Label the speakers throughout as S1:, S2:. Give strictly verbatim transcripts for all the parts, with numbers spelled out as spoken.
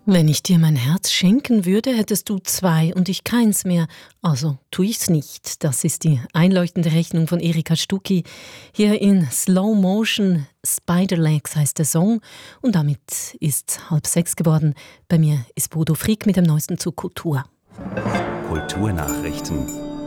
S1: Wenn ich dir mein Herz schenken würde, hättest du zwei und ich keins mehr. Also tu ich's nicht. Das ist die einleuchtende Rechnung von Erika Stucki. Hier in Slow Motion, Spiderlegs heißt der Song. Und damit ist's halb sechs geworden. Bei mir ist Bodo Frick mit dem Neuesten zur Kultur.
S2: Kulturnachrichten.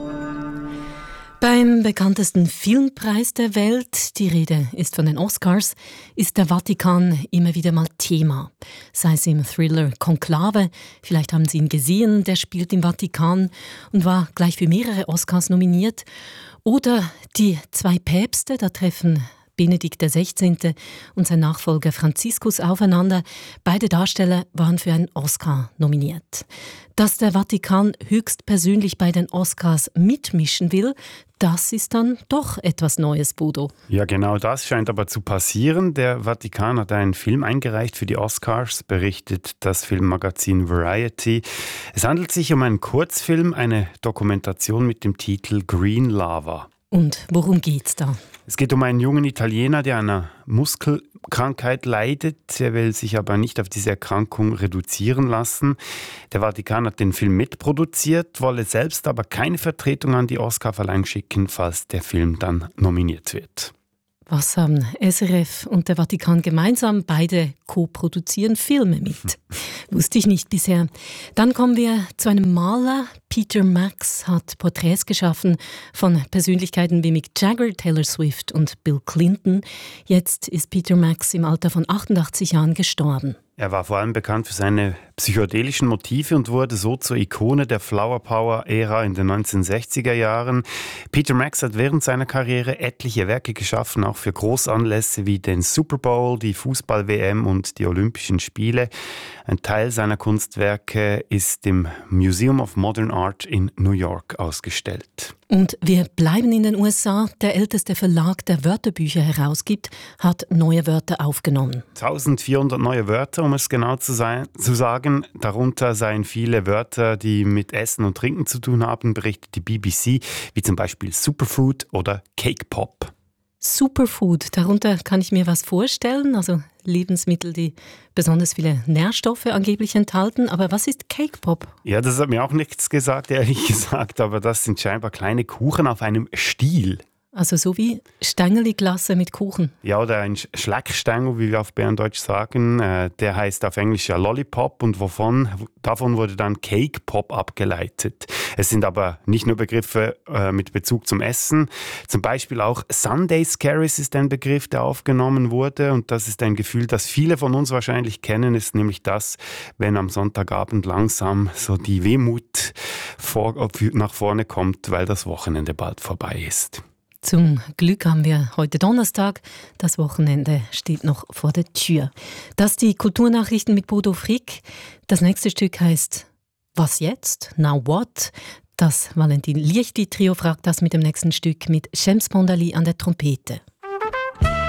S1: Beim bekanntesten Filmpreis der Welt, die Rede ist von den Oscars, ist der Vatikan immer wieder mal Thema. Sei es im Thriller Konklave, vielleicht haben Sie ihn gesehen, der spielt im Vatikan und war gleich für mehrere Oscars nominiert. Oder die zwei Päpste, da treffen Benedikt der Sechzehnte und sein Nachfolger Franziskus aufeinander. Beide Darsteller waren für einen Oscar nominiert. Dass der Vatikan höchstpersönlich bei den Oscars mitmischen will, das ist dann doch etwas Neues, Bodo.
S2: Ja, genau das scheint aber zu passieren. Der Vatikan hat einen Film eingereicht für die Oscars, berichtet das Filmmagazin Variety. Es handelt sich um einen Kurzfilm, eine Dokumentation mit dem Titel Green Lava.
S1: Und worum geht's da?
S2: Es geht um einen jungen Italiener, der an einer Muskelkrankheit leidet. Er will sich aber nicht auf diese Erkrankung reduzieren lassen. Der Vatikan hat den Film mitproduziert, wolle selbst aber keine Vertretung an die Oscarverleihung schicken, falls der Film dann nominiert wird.
S1: Was haben S R F und der Vatikan gemeinsam? Beide co-produzieren Filme mit. Wusste ich nicht bisher. Dann kommen wir zu einem Maler. Peter Max hat Porträts geschaffen von Persönlichkeiten wie Mick Jagger, Taylor Swift und Bill Clinton. Jetzt ist Peter Max im Alter von achtundachtzig Jahren gestorben.
S2: Er war vor allem bekannt für seine psychedelischen Motive und wurde so zur Ikone der Flower Power-Ära in den neunzehnhundertsechziger Jahren. Peter Max hat während seiner Karriere etliche Werke geschaffen, auch für Großanlässe wie den Super Bowl, die Fußball-W M und die Olympischen Spiele. Ein Teil seiner Kunstwerke ist im Museum of Modern Art in New York ausgestellt.
S1: Und wir bleiben in den U S A. Der älteste Verlag, der Wörterbücher herausgibt, hat neue Wörter aufgenommen.
S2: eintausendvierhundert neue Wörter, um es genau zu, sein, zu sagen. Darunter seien viele Wörter, die mit Essen und Trinken zu tun haben, berichtet die B B C, wie zum Beispiel Superfood oder Cake Pop.
S1: Superfood, darunter kann ich mir was vorstellen, also Lebensmittel, die besonders viele Nährstoffe angeblich enthalten. Aber was ist Cake Pop?
S2: Ja, das hat mir auch nichts gesagt, ehrlich gesagt, aber das sind scheinbar kleine Kuchen auf einem Stiel.
S1: Also so wie Stängeli-Glasse mit Kuchen.
S2: Ja, oder ein Schleckstängel, wie wir auf Berndeutsch sagen. Äh, der heißt auf Englisch ja Lollipop und wovon, davon wurde dann Cake Pop abgeleitet. Es sind aber nicht nur Begriffe äh, mit Bezug zum Essen. Zum Beispiel auch Sunday Scaries ist ein Begriff, der aufgenommen wurde. Und das ist ein Gefühl, das viele von uns wahrscheinlich kennen, ist nämlich das, wenn am Sonntagabend langsam so die Wehmut vor, nach vorne kommt, weil das Wochenende bald vorbei ist.
S1: Zum Glück haben wir heute Donnerstag. Das Wochenende steht noch vor der Tür. Das die Kulturnachrichten mit Bodo Frick. Das nächste Stück heißt Was jetzt? Now what? Das Valentin Liechti Trio fragt das mit dem nächsten Stück mit Shams Pondali an der Trompete.